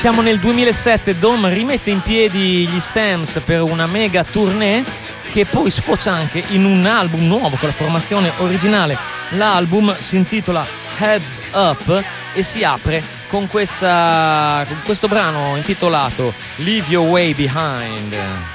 Siamo nel 2007, Dom rimette in piedi gli Stems per una mega tournée che poi sfocia anche in un album nuovo con la formazione originale. L'album si intitola Heads Up e si apre con questo brano intitolato Leave Your Way Behind.